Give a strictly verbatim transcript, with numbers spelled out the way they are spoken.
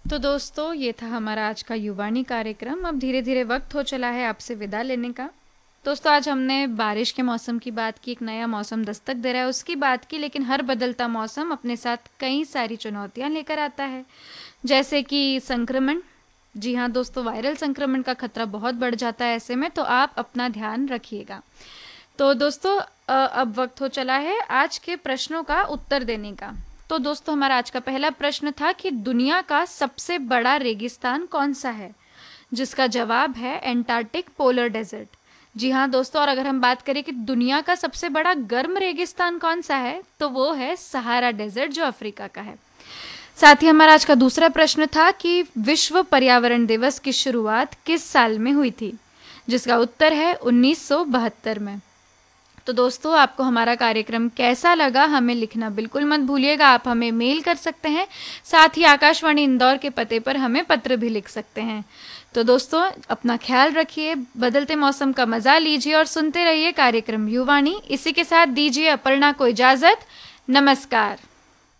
तो दोस्तों, ये था हमारा आज का युवाणी कार्यक्रम। अब धीरे धीरे वक्त हो चला है आपसे विदा लेने का। दोस्तों, आज हमने बारिश के मौसम की बात की, एक नया मौसम दस्तक दे रहा है उसकी बात की, लेकिन हर बदलता मौसम अपने साथ कई सारी चुनौतियां लेकर आता है, जैसे कि संक्रमण। जी हाँ दोस्तों, वायरल संक्रमण का खतरा बहुत बढ़ जाता है ऐसे में, तो आप अपना ध्यान रखिएगा। तो दोस्तों, अ, अब वक्त हो चला है आज के प्रश्नों का उत्तर देने का। तो दोस्तों, हमारा आज का पहला प्रश्न था कि दुनिया का सबसे बड़ा रेगिस्तान कौन सा है, जिसका जवाब है एंटार्क्टिक पोलर डेजर्ट। जी हाँ दोस्तों, और अगर हम बात करें कि दुनिया का सबसे बड़ा गर्म रेगिस्तान कौन सा है, तो वो है सहारा डेजर्ट, जो अफ्रीका का है। साथ ही हमारा आज का दूसरा प्रश्न था कि विश्व पर्यावरण दिवस की शुरुआत किस साल में हुई थी, जिसका उत्तर है उन्नीस सौ बहत्तर में। तो दोस्तों, आपको हमारा कार्यक्रम कैसा लगा हमें लिखना बिल्कुल मत भूलिएगा। आप हमें मेल कर सकते हैं, साथ ही आकाशवाणी इंदौर के पते पर हमें पत्र भी लिख सकते हैं। तो दोस्तों, अपना ख्याल रखिए, बदलते मौसम का मजा लीजिए और सुनते रहिए कार्यक्रम युवाणी। इसी के साथ दीजिए अपर्णा को इजाजत। नमस्कार।